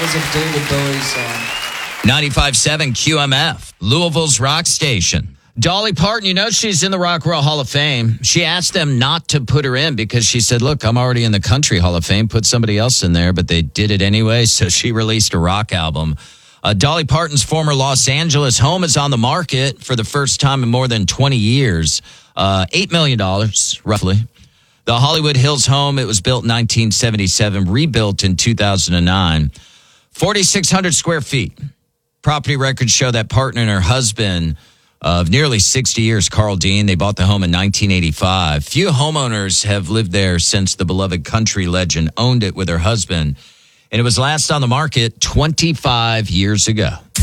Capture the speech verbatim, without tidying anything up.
was a David Bowie song. ninety-five point seven Q M F, Louisville's rock station. Dolly Parton, you know she's in the Rock and Roll Hall of Fame. She asked them not to put her in because she said, look, I'm already in the Country Hall of Fame. Put somebody else in there, but they did it anyway, so she released a rock album. Uh, Dolly Parton's former Los Angeles home is on the market for the first time in more than twenty years. Uh, eight million dollars, roughly. The Hollywood Hills home, it was built in nineteen seventy-seven, rebuilt in two thousand nine. forty-six hundred square feet. Property records show that Parton and her husband of nearly sixty years, Carl Dean, they bought the home in nineteen eighty-five. Few homeowners have lived there since the beloved country legend owned it with her husband. And it was last on the market twenty-five years ago.